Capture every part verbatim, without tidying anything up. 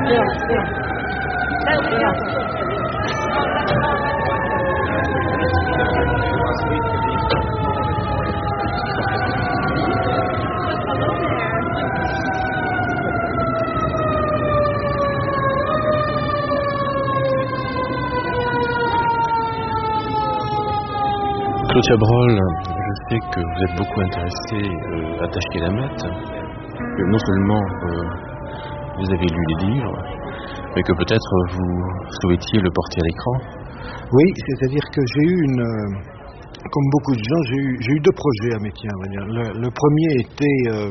Claude Chabrol, je sais que vous êtes beaucoup intéressé euh, à Tachkent Lameth, que non seulement euh, vous avez lu les livres, mais que peut-être vous souhaitiez le porter à l'écran. Oui, c'est-à-dire que j'ai eu une... Euh, comme beaucoup de gens, j'ai eu, j'ai eu deux projets à Métier, on va dire. Le, le premier était euh,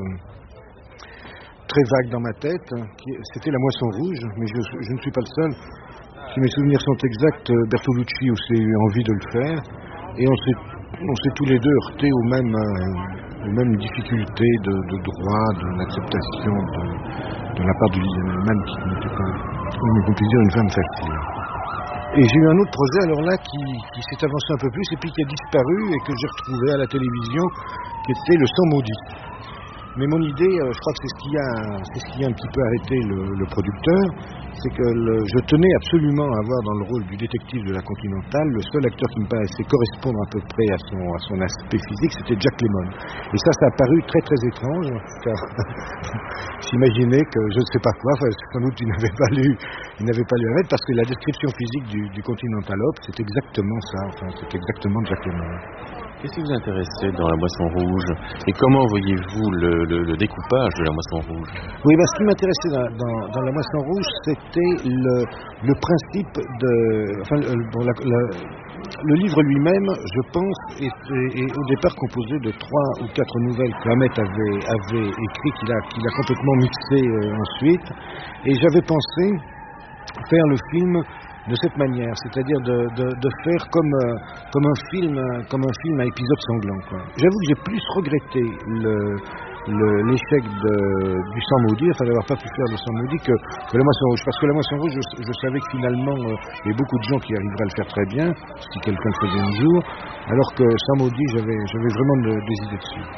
très vague dans ma tête, qui, c'était La Moisson Rouge, mais je, je ne suis pas le seul. Si mes souvenirs sont exacts, Bertolucci aussi a eu envie de le faire, et on s'est On s'est tous les deux heurtés aux mêmes, euh, aux mêmes difficultés de, de droit, de l'acceptation de, de la part du Lycée même qui n'était pas, comme on peut dire, une femme facile. Et j'ai eu un autre projet alors là qui, qui s'est avancé un peu plus et puis qui a disparu et que j'ai retrouvé à la télévision, qui était Le Sang Maudit. Mais mon idée, euh, je crois que c'est ce qui a, c'est ce qui a un petit peu arrêté le, le producteur, c'est que le, je tenais absolument à avoir dans le rôle du détective de la Continentale le seul acteur qui me paraissait correspondre à peu près à son, à son aspect physique, c'était Jack Lemmon. Et ça, ça a paru très très étrange, car j'imaginais que je ne sais pas quoi, enfin, sans doute il n'avait pas lu, il n'avait pas lu Hamlet, parce que la description physique du, du Continental-Op, c'est exactement ça, enfin, c'est exactement Jack Lemmon. Qu'est-ce qui vous intéressait dans La Moisson Rouge? Et comment voyez-vous le, le, le découpage de La Moisson Rouge? Oui, ben, ce qui m'intéressait dans, dans, dans La Moisson Rouge, c'était le, le principe de... Enfin, le, bon, la, la, le livre lui-même, je pense, est, est, est au départ composé de trois ou quatre nouvelles que Hamet avait, avait écrites, qu'il a, qu'il a complètement mixées euh, ensuite. Et j'avais pensé faire le film de cette manière, c'est-à-dire de, de, de faire comme, euh, comme un film, comme un film à épisode sanglant, quoi. J'avoue que j'ai plus regretté le, le, l'échec de, du Sang Maudit, enfin d'avoir pas pu faire le Sang Maudit que, que La Moisson Rouge, parce que La Moisson Rouge, je, je savais que finalement, euh, il y a beaucoup de gens qui arriveraient à le faire très bien, si quelqu'un le faisait un jour, alors que Sang Maudit, j'avais, j'avais vraiment de, des idées dessus.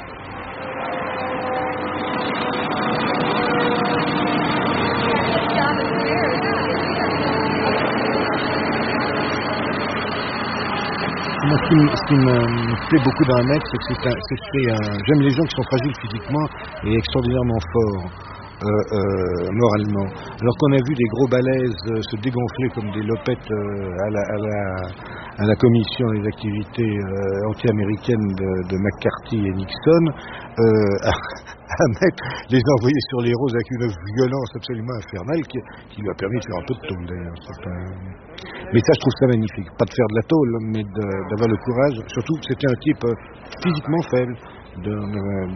Moi, ce qui, me, ce qui me plaît beaucoup dans Hamet, c'est que c'est un, c'est, c'est un, j'aime les gens qui sont fragiles physiquement et extraordinairement forts euh, euh, moralement. Alors qu'on a vu des gros balaises euh, se dégonfler comme des lopettes euh, à, la, à, la, à la commission des activités euh, anti-américaines de, de McCarthy et Nixon, euh, Hamet les a envoyés sur les roses avec une violence absolument infernale qui, qui lui a permis de faire un peu de tôle d'ailleurs. C'est un... Mais ça, je trouve ça magnifique. Pas de faire de la tôle, mais de, d'avoir le courage. Surtout, c'était un type euh, physiquement faible, de, de,